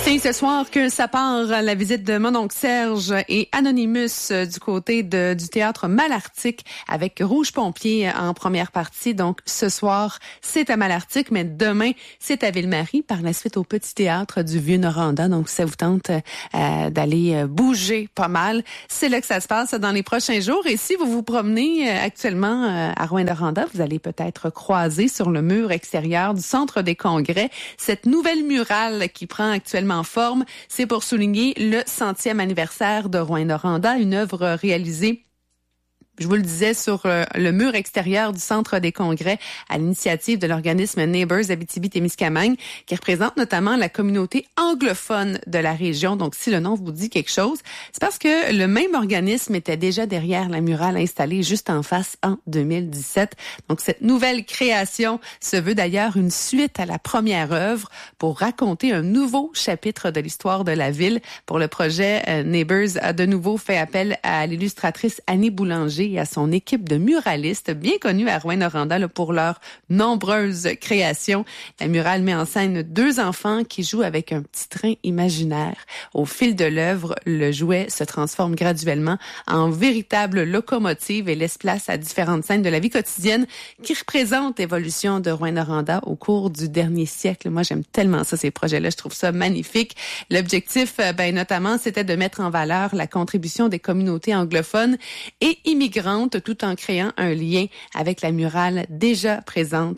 C'est ce soir que ça part, la visite de mon oncle Serge et Anonymous du côté du théâtre Malartic avec Rouge Pompier en première partie. Donc ce soir, c'est à Malartic, mais demain, c'est à Ville-Marie, par la suite au Petit Théâtre du Vieux-Noranda. Donc ça vous tente d'aller bouger pas mal. C'est là que ça se passe dans les prochains jours. Et si vous vous promenez actuellement à Rouyn-Noranda, vous allez peut-être croiser sur le mur extérieur du Centre des Congrès cette nouvelle murale qui prend actuellement forme. C'est pour souligner le 100e anniversaire de Rouyn-Noranda, une œuvre réalisée, je vous le disais, sur le mur extérieur du Centre des Congrès à l'initiative de l'organisme Neighbors Abitibi-Témiscamingue, qui représente notamment la communauté anglophone de la région. Donc, si le nom vous dit quelque chose, c'est parce que le même organisme était déjà derrière la murale installée juste en face en 2017. Donc, cette nouvelle création se veut d'ailleurs une suite à la première œuvre pour raconter un nouveau chapitre de l'histoire de la ville. Pour le projet, Neighbors a de nouveau fait appel à l'illustratrice Annie Boulanger et à son équipe de muralistes bien connus à Rouyn-Noranda pour leurs nombreuses créations. La murale met en scène 2 enfants qui jouent avec un petit train imaginaire. Au fil de l'œuvre, le jouet se transforme graduellement en véritable locomotive et laisse place à différentes scènes de la vie quotidienne qui représentent l'évolution de Rouyn-Noranda au cours du dernier siècle. Moi, j'aime tellement ça, ces projets-là. Je trouve ça magnifique. L'objectif, notamment, c'était de mettre en valeur la contribution des communautés anglophones et immigrantes, tout en créant un lien avec la murale déjà présente,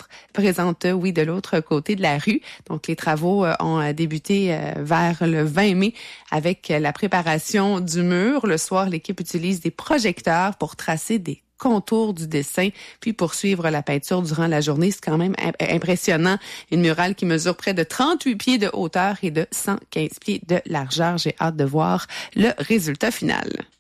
de l'autre côté de la rue. Donc, les travaux ont débuté vers le 20 mai avec la préparation du mur. Le soir, l'équipe utilise des projecteurs pour tracer des contours du dessin, puis poursuivre la peinture durant la journée. C'est quand même impressionnant. Une murale qui mesure près de 38 pieds de hauteur et de 115 pieds de largeur. J'ai hâte de voir le résultat final.